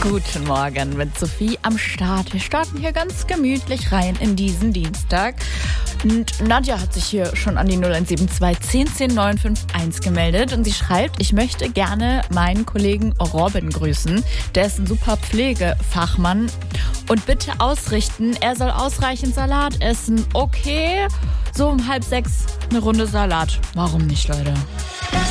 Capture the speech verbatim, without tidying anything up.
Guten Morgen mit Sophie am Start. Wir starten hier ganz gemütlich rein in diesen Dienstag. Und Nadja hat sich hier schon an die null eins sieben zwei zehn zehn neun fünf eins gemeldet und sie schreibt, ich möchte gerne meinen Kollegen Robin grüßen. Der ist ein super Pflegefachmann und bitte ausrichten, er soll ausreichend Salat essen. Okay, so um halb sechs eine Runde Salat. Warum nicht, Leute?